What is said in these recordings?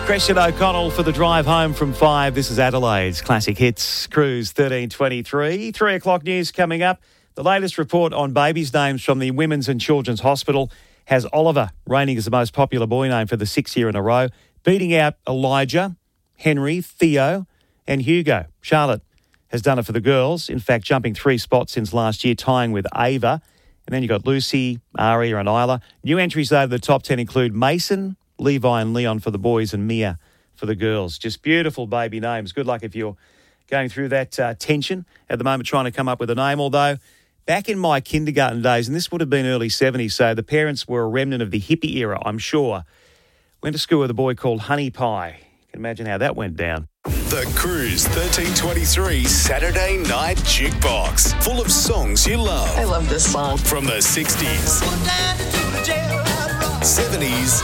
Christian O'Connell for the drive home from 5. This is Adelaide's Classic Hits Cruise 1323. 3 o'clock news coming up. The latest report on babies' names from the Women's and Children's Hospital has Oliver reigning as the most popular boy name for the 6th year in a row, beating out Elijah, Henry, Theo and Hugo. Charlotte has done it for the girls, in fact jumping 3 spots since last year, tying with Ava. And then you've got Lucy, Aria and Isla. New entries though to the top 10 include Mason, Levi and Leon for the boys and Mia for the girls. Just beautiful baby names. Good luck if you're going through that tension at the moment trying to come up with a name. Although back in my kindergarten days, and this would have been early 70s, so the parents were a remnant of the hippie era, I'm sure. Went to school with a boy called Honey Pie. You can imagine how that went down. The Cruise 1323 Saturday Night Jukebox. Full of songs you love. I love this song. From the 60s, 70s,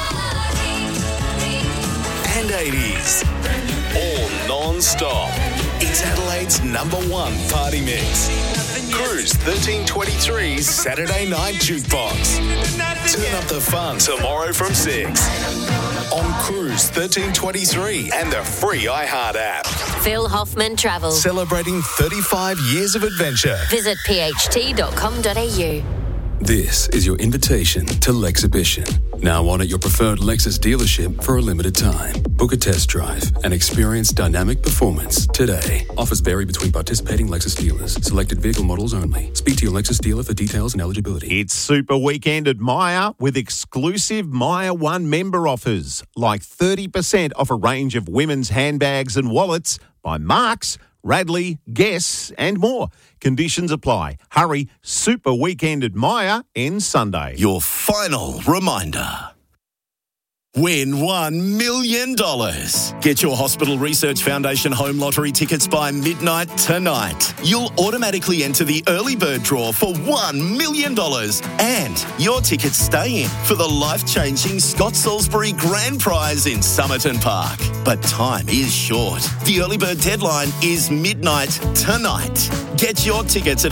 and 80s. All non-stop. It's Adelaide's #1 party mix. Cruise 1323's Saturday Night Jukebox. Turn up the fun tomorrow from 6 on Cruise 1323 and the free iHeart app. Phil Hoffman Travel. Celebrating 35 years of adventure. Visit pht.com.au. This is your invitation to Lexhibition. Now on at your preferred Lexus dealership for a limited time. Book a test drive and experience dynamic performance today. Offers vary between participating Lexus dealers. Selected vehicle models only. Speak to your Lexus dealer for details and eligibility. It's Super Weekend at Myer with exclusive Myer One member offers, like 30% off a range of women's handbags and wallets by Marks, Radley, Guess and more. Conditions apply. Hurry, Super Weekend at Myer ends Sunday. Your final reminder. Win $1 million. Get your Hospital Research Foundation Home Lottery tickets by midnight tonight. You'll automatically enter the early bird draw for $1 million. And your tickets stay in for the life-changing Scott Salisbury Grand Prize in Somerton Park. But time is short. The early bird deadline is midnight tonight. Get your tickets at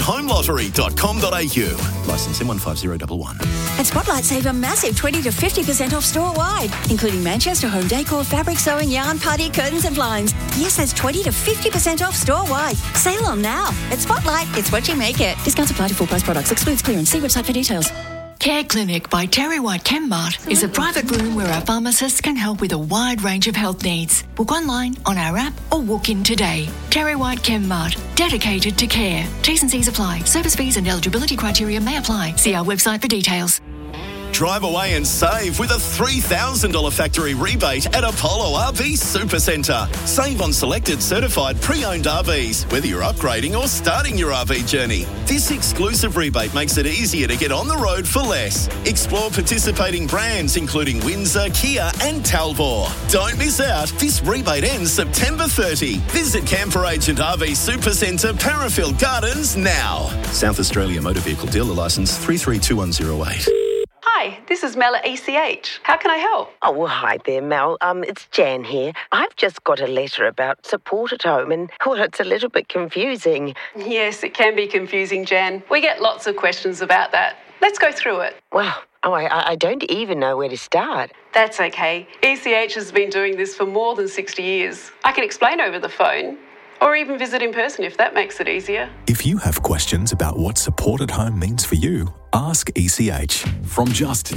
homelottery.com.au. Licence M15011. At Spotlight, save a massive 20 to 50% off store-wide, including Manchester home decor, fabric sewing, yarn, party, curtains and blinds. Yes, that's 20 to 50% off store-wide. Sale on now. At Spotlight, it's what you make it. Discounts apply to full-price products. Excludes clearance. See website for details. Care Clinic by Terry White ChemMart is a private room where our pharmacists can help with a wide range of health needs. Book online, on our app or walk in today. Terry White ChemMart, dedicated to care. T's and C's apply. Service fees and eligibility criteria may apply. See our website for details. Drive away and save with a $3,000 factory rebate at Apollo RV Supercentre. Save on selected certified pre-owned RVs, whether you're upgrading or starting your RV journey. This exclusive rebate makes it easier to get on the road for less. Explore participating brands including Windsor, Kia and Talbot. Don't miss out. This rebate ends September 30. Visit Camper Agent RV Supercentre, Parafield Gardens now. South Australia Motor Vehicle Dealer Licence 332108. Hi, this is Mel at ECH. How can I help? Oh, well, hi there, Mel. It's Jan here. I've just got a letter about support at home and, well, it's a little bit confusing. Yes, it can be confusing, Jan. We get lots of questions about that. Let's go through it. Well, I don't even know where to start. That's okay. ECH has been doing this for more than 60 years. I can explain over the phone. Or even visit in person if that makes it easier. If you have questions about what support at home means for you, ask ECH. From just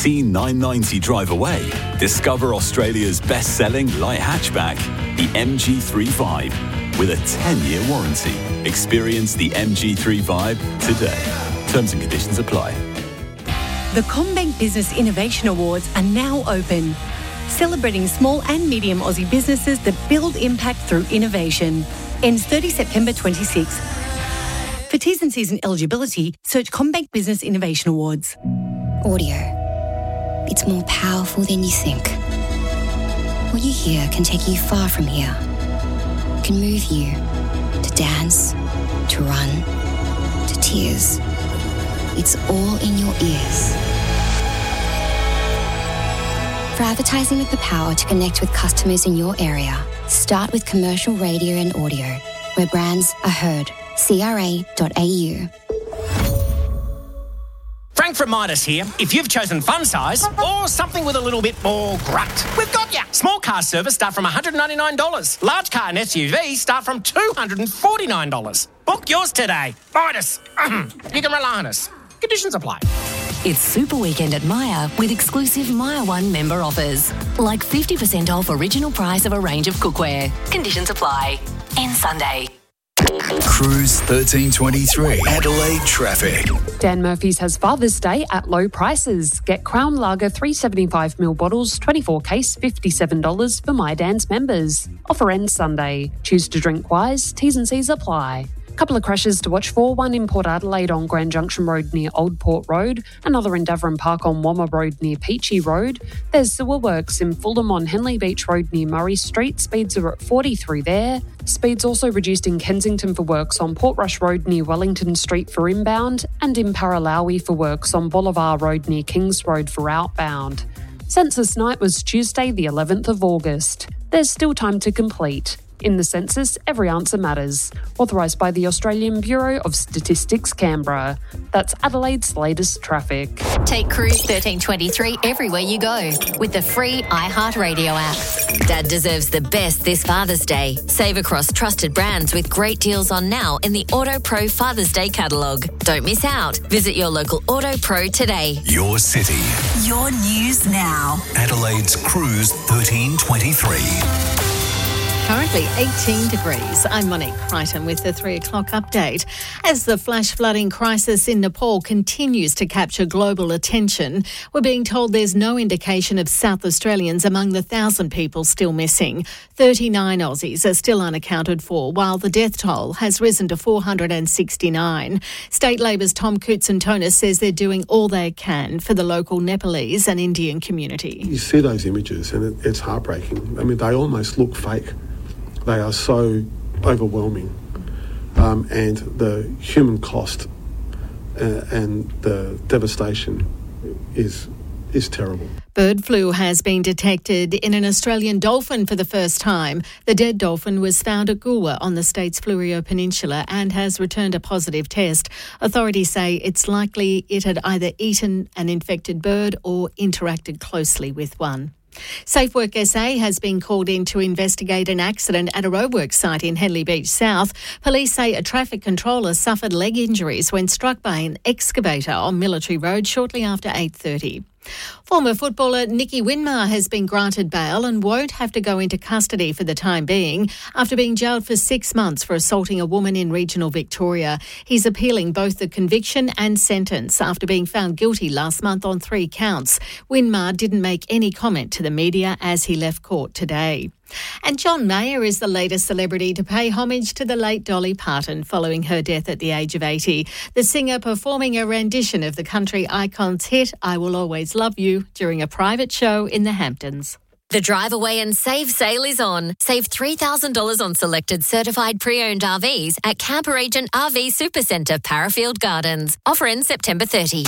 $19,990 drive away, discover Australia's best-selling light hatchback, the MG3 with a 10-year warranty. Experience the MG3 today. Terms and conditions apply. The CommBank Business Innovation Awards are now open, celebrating small and medium Aussie businesses that build impact through innovation. Ends 30 September 26. For T's and C's and eligibility, search CommBank Business Innovation Awards. Audio. It's more powerful than you think. What you hear can take you far from here. Can move you to dance, to run, to tears. It's all in your ears. For advertising with the power to connect with customers in your area, start with commercial radio and audio, where brands are heard. CRA.au. Frank from Midas here. If you've chosen fun size or something with a little bit more grunt, we've got ya. Small car service start from $199. Large car and SUV start from $249. Book yours today. Midas. You can rely on us. Conditions apply. It's Super Weekend at Myer with exclusive Myer One member offers. Like 50% off original price of a range of cookware. Conditions apply. End Sunday. Cruise 1323. Adelaide traffic. Dan Murphy's has Father's Day at low prices. Get Crown Lager 375ml bottles, 24 case, $57 for My Dan's members. Offer ends Sunday. Choose to drink wise. T's and C's apply. Couple of crashes to watch for, one in Port Adelaide on Grand Junction Road near Old Port Road, another in Davoren Park on Wamma Road near Peachy Road. There's sewer works in Fulham on Henley Beach Road near Murray Street. Speeds are at 40 through there. Speeds also reduced in Kensington for works on Portrush Road near Wellington Street for inbound, and in Paralawi for works on Bolivar Road near Kings Road for outbound. Census night was Tuesday the 11th of August. There's still time to complete. In the census, every answer matters. Authorised by the Australian Bureau of Statistics, Canberra. That's Adelaide's latest traffic. Take Cruise 1323 everywhere you go with the free iHeartRadio app. Dad deserves the best this Father's Day. Save across trusted brands with great deals on now in the Auto Pro Father's Day catalogue. Don't miss out. Visit your local Auto Pro today. Your city. Your news now. Adelaide's Cruise 1323. Currently 18 degrees. I'm Monique Crichton with the 3 o'clock update. As the flash flooding crisis in Nepal continues to capture global attention, we're being told there's no indication of South Australians among the 1,000 people still missing. 39 Aussies are still unaccounted for, while the death toll has risen to 469. State Labor's Tom Koutsantonis says they're doing all they can for the local Nepalese and Indian community. You see those images and it's heartbreaking. I mean, they almost look fake. They are so overwhelming, and the human cost and the devastation is terrible. Bird flu has been detected in an Australian dolphin for the first time. The dead dolphin was found at Goolwa on the state's Fleurieu Peninsula and has returned a positive test. Authorities say it's likely it had either eaten an infected bird or interacted closely with one. SafeWork SA has been called in to investigate an accident at a roadwork site in Henley Beach South. Police say a traffic controller suffered leg injuries when struck by an excavator on Military Road shortly after 8:30. Former footballer Nicky Winmar has been granted bail and won't have to go into custody for the time being after being jailed for 6 months for assaulting a woman in regional Victoria. He's appealing both the conviction and sentence after being found guilty last month on 3 counts. Winmar didn't make any comment to the media as he left court today. And John Mayer is the latest celebrity to pay homage to the late Dolly Parton following her death at the age of 80. The singer performing a rendition of the country icon's hit, I Will Always Love You, during a private show in the Hamptons. The Drive Away and Save sale is on. Save $3,000 on selected certified pre-owned RVs at Camper Agent RV Supercentre, Parafield Gardens. Offer ends September 30.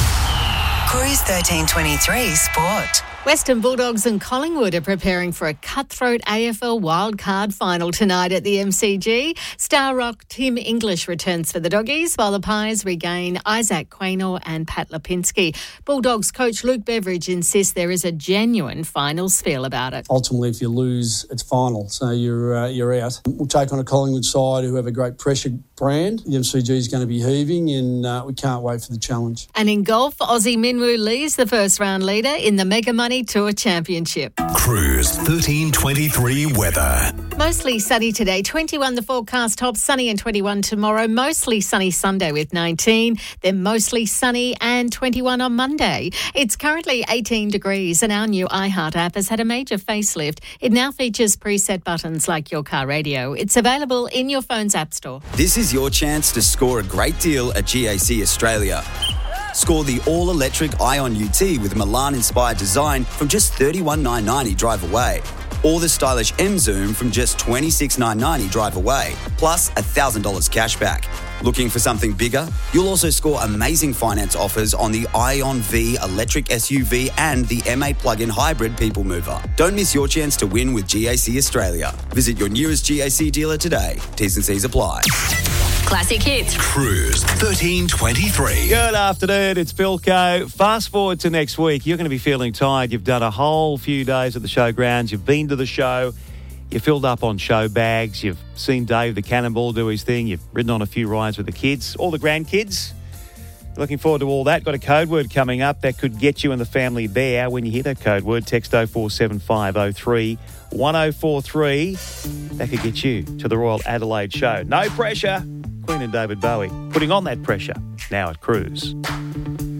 Cruise 1323 Sport. Western Bulldogs and Collingwood are preparing for a cutthroat AFL wildcard final tonight at the MCG. Star rock Tim English returns for the Doggies, while the Pies regain Isaac Quaynor and Pat Lipinski. Bulldogs coach Luke Beveridge insists there is a genuine finals feel about it. Ultimately, if you lose, it's final, so you're out. We'll take on a Collingwood side who have a great pressure brand. The MCG is going to be heaving, and we can't wait for the challenge. And in golf, Aussie Minwoo Lee's the first round leader in the Mega Money Tour Championship. Cruise 1323 weather. Mostly sunny today, 21 the forecast, top sunny and 21 tomorrow. Mostly sunny Sunday with 19, then mostly sunny and 21 on Monday. It's currently 18 degrees and our new iHeart app has had a major facelift. It now features preset buttons like your car radio. It's available in your phone's app store. This is your chance to score a great deal at GAC Australia. Score the all-electric Ion UT with Milan-inspired design from just $31,990 drive away. Or the stylish M-Zoom from just $26,990 drive away, plus $1,000 cash back. Looking for something bigger? You'll also score amazing finance offers on the Ion V electric SUV and the MA plug-in hybrid people mover. Don't miss your chance to win with GAC Australia. Visit your nearest GAC dealer today. T's and C's apply. Classic Hits. Cruise 1323. Good afternoon, it's Bilko. Fast forward to next week. You're going to be feeling tired. You've done a whole few days at the showgrounds. You've been to the show. You filled up on show bags. You've seen Dave the Cannonball do his thing. You've ridden on a few rides with the kids, all the grandkids. Looking forward to all that. Got a code word coming up that could get you and the family there. When you hear that code word, text 047503 1043. That could get you to the Royal Adelaide show. No pressure. Queen and David Bowie putting on that pressure now at Cruise.